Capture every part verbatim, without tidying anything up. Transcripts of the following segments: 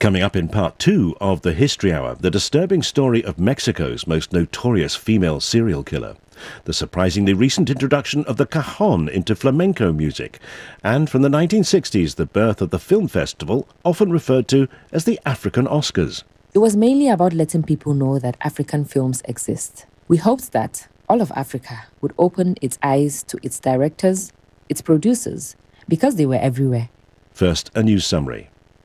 Coming up in part two of the History Hour, the disturbing story of Mexico's most notorious female serial killer, the surprisingly recent introduction of the cajon into flamenco music, and from the nineteen sixties, the birth of the film festival often referred to as the African Oscars. It was mainly about letting people know that African films exist. We hoped that all of Africa would open its eyes to its directors, its producers, because they were everywhere. First, a news summary.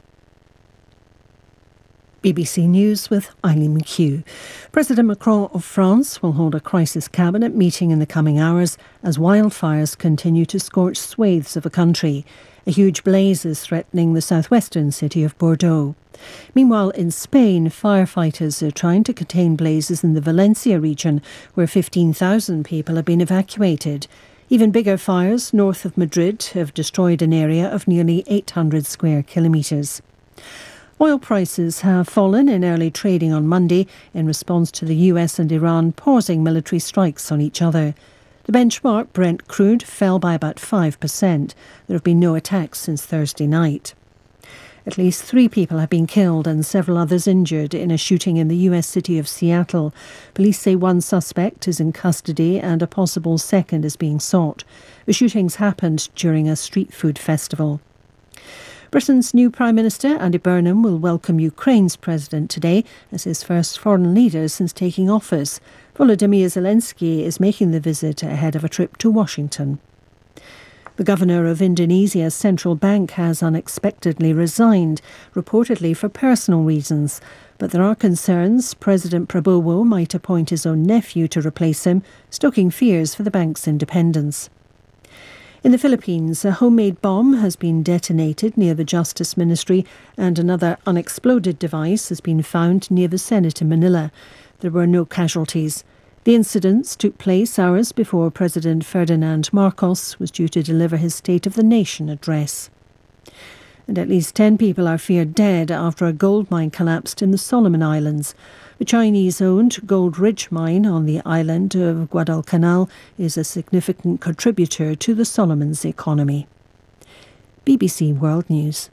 B B C News with Eileen McHugh. President Macron of France will hold a crisis cabinet meeting in the coming hours as wildfires continue to scorch swathes of the country. A huge blaze is threatening the southwestern city of Bordeaux. Meanwhile, in Spain, firefighters are trying to contain blazes in the Valencia region, where fifteen thousand people have been evacuated. Even bigger fires north of Madrid have destroyed an area of nearly eight hundred square kilometres. Oil prices have fallen in early trading on Monday in response to the U S and Iran pausing military strikes on each other. The benchmark Brent crude fell by about five percent. There have been no attacks since Thursday night. At least three people have been killed and several others injured in a shooting in the U S city of Seattle. Police say one suspect is in custody and a possible second is being sought. The shootings happened during a street food festival. Britain's new Prime Minister, Andy Burnham, will welcome Ukraine's president today as his first foreign leader since taking office. Volodymyr Zelensky is making the visit ahead of a trip to Washington. The governor of Indonesia's central bank has unexpectedly resigned, reportedly for personal reasons. But there are concerns President Prabowo might appoint his own nephew to replace him, stoking fears for the bank's independence. In the Philippines, a homemade bomb has been detonated near the Justice Ministry and another unexploded device has been found near the Senate in Manila. There were no casualties. The incidents took place hours before President Ferdinand Marcos was due to deliver his State of the Nation address. And at least ten people are feared dead after a gold mine collapsed in the Solomon Islands. The Chinese-owned Gold Ridge mine on the island of Guadalcanal is a significant contributor to the Solomons' economy. B B C World News.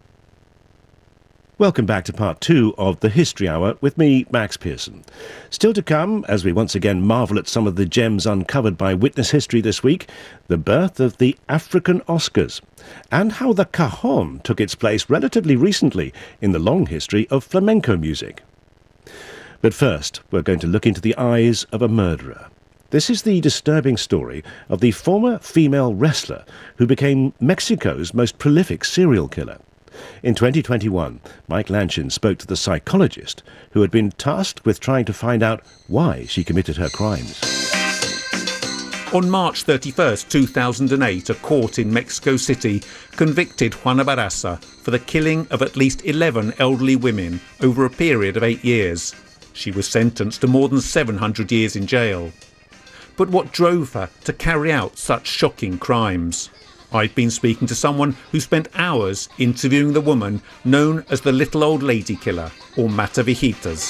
Welcome back to part two of the History Hour with me, Max Pearson. Still to come, as we once again marvel at some of the gems uncovered by Witness History this week, the birth of the African Oscars, and how the cajon took its place relatively recently in the long history of flamenco music. But first, we're going to look into the eyes of a murderer. This is the disturbing story of the former female wrestler who became Mexico's most prolific serial killer. In twenty twenty-one, Mike Lanchin spoke to the psychologist who had been tasked with trying to find out why she committed her crimes. On March thirty-first, two thousand eight, a court in Mexico City convicted Juana Barraza for the killing of at least eleven elderly women over a period of eight years. She was sentenced to more than seven hundred years in jail. But what drove her to carry out such shocking crimes? I've been speaking to someone who spent hours interviewing the woman known as the Little Old Lady Killer, or Mata Viejitas.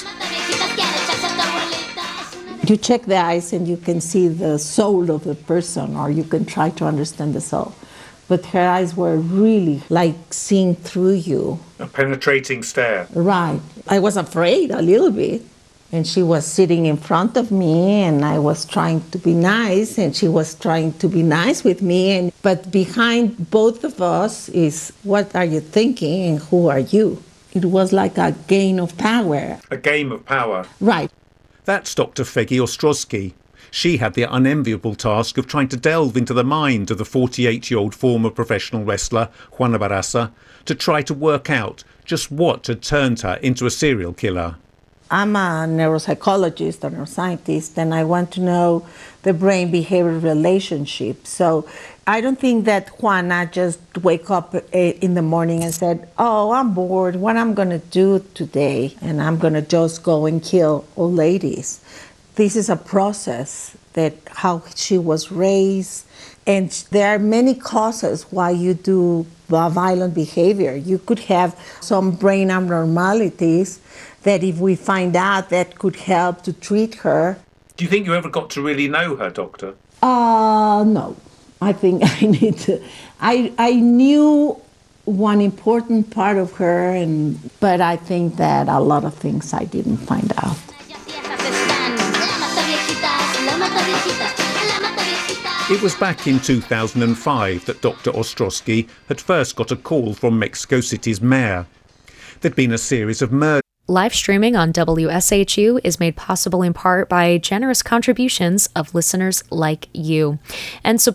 You check the eyes and you can see the soul of the person, or you can try to understand the soul. But her eyes were really like seeing through you. A penetrating stare. Right. I was afraid a little bit. And she was sitting in front of me and I was trying to be nice and she was trying to be nice with me. And but behind both of us is, what are you thinking and who are you? It was like a game of power. A game of power. Right. That's Doctor Fegi Ostrowski. She had the unenviable task of trying to delve into the mind of the forty-eight-year-old former professional wrestler, Juana Barraza, to try to work out just what had turned her into a serial killer. I'm a neuropsychologist or neuroscientist, and I want to know the brain-behavior relationship. So I don't think that Juana just wake up in the morning and said, oh, I'm bored, what I'm going to do today? And I'm going to just go and kill old ladies. This is a process that how she was raised, and there are many causes why you do violent behavior. You could have some brain abnormalities that if we find out, that could help to treat her. Do you think you ever got to really know her, Doctor? Uh, no. I think I need to. I, I knew one important part of her, and but I think that a lot of things I didn't find out. It was back in two thousand five that Doctor Ostrowski had first got a call from Mexico City's mayor. There'd been a series of murders. Live streaming on W S H U is made possible in part by generous contributions of listeners like you. And support